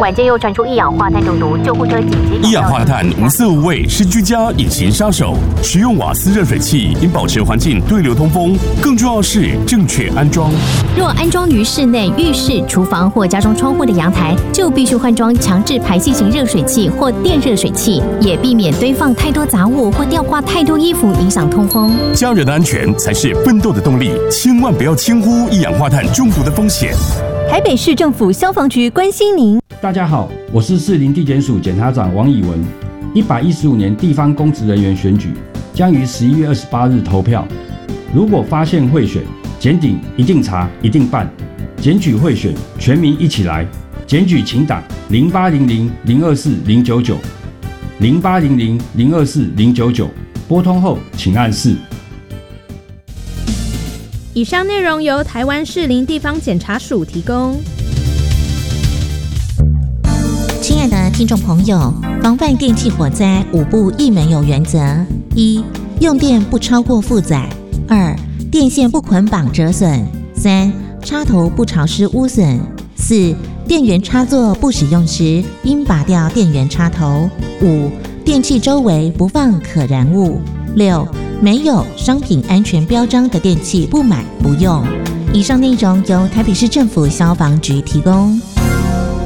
晚间又传出一氧化碳中毒，救护车紧急。 一氧化碳无色无味，是居家隐形杀手。使用瓦斯热水器应保持环境对流通风，更重要是正确安装。 若安装于室内、浴室、厨房或家中窗户的阳台，就必须换装强制排气型热水器或电热水器，也避免堆放太多杂物或吊挂太多衣服，影响通风。 家人的安全才是奋斗的动力，千万不要轻忽一氧化碳中毒的风险。 台北市政府消防局关心您。 大家好，我是士林地检署检察长王以文。115年地方公职人员选举将于11月28日投票。如果发现贿选，检警一定查，一定办。检举贿选，全民一起来。检举请打0800-024-099 0800-024-099，拨通后请按4。 以上内容由台湾士林地方检察署提供。 亲爱的听众朋友，防范电器火灾5不一没有原则： 1. 用电不超过负载； 2. 电线不捆绑折损； 3. 插头不潮湿污损； 4. 电源插座不使用时应拔掉电源插头； 5. 电器周围不放可燃物； 6. 没有商品安全标章的电器不买不用。以上内容由台北市政府消防局提供。